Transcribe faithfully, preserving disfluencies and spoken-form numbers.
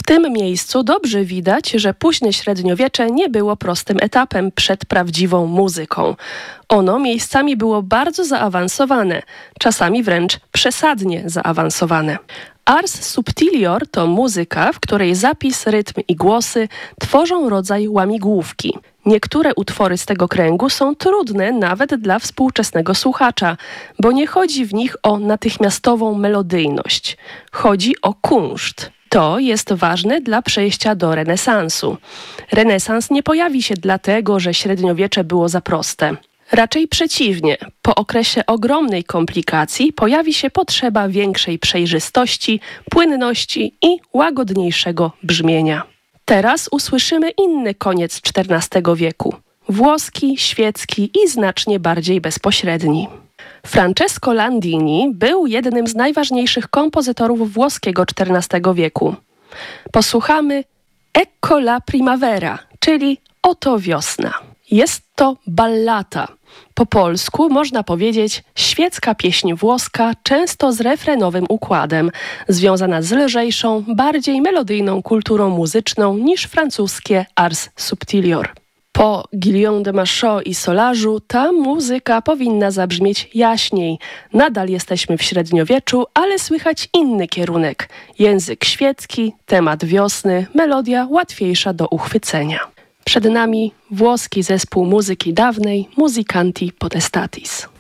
W tym miejscu dobrze widać, że późne średniowiecze nie było prostym etapem przed prawdziwą muzyką. Ono miejscami było bardzo zaawansowane, czasami wręcz przesadnie zaawansowane. Ars subtilior to muzyka, w której zapis, rytm i głosy tworzą rodzaj łamigłówki. Niektóre utwory z tego kręgu są trudne nawet dla współczesnego słuchacza, bo nie chodzi w nich o natychmiastową melodyjność. Chodzi o kunszt. To jest ważne dla przejścia do renesansu. Renesans nie pojawi się dlatego, że średniowiecze było za proste. Raczej przeciwnie, po okresie ogromnej komplikacji pojawi się potrzeba większej przejrzystości, płynności i łagodniejszego brzmienia. Teraz usłyszymy inny koniec czternastego wieku. Włoski, świecki i znacznie bardziej bezpośredni. Francesco Landini był jednym z najważniejszych kompozytorów włoskiego czternastego wieku. Posłuchamy Ecco la primavera, czyli Oto wiosna. Jest to ballata. Po polsku można powiedzieć świecka pieśń włoska, często z refrenowym układem, związana z lżejszą, bardziej melodyjną kulturą muzyczną niż francuskie ars subtilior. Po Guillaume de Machaut i Solarzu ta muzyka powinna zabrzmieć jaśniej. Nadal jesteśmy w średniowieczu, ale słychać inny kierunek. Język świecki, temat wiosny, melodia łatwiejsza do uchwycenia. Przed nami włoski zespół muzyki dawnej Musicanti Potestatis.